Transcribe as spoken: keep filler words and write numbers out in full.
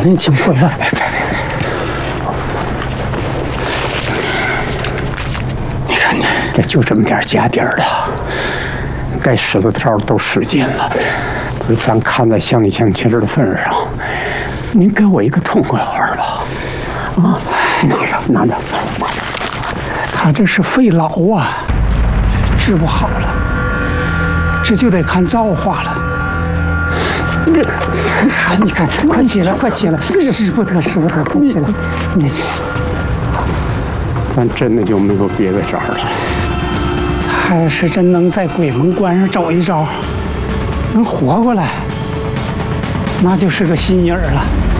您请回来。你看，这就这么点家底儿了，该使的招都使尽了。咱看在乡里乡亲的份上，您给我一个痛快话吧。啊，拿着，拿着，拿着。他这是肺痨啊，治不好了，这就得看造化了。这，啊，你看，快起来，快起来，使不得，使不得，快起来，你起。咱真的就没有别的招了。他要是真能在鬼门关上找一招，能活过来，那就是个心眼儿了。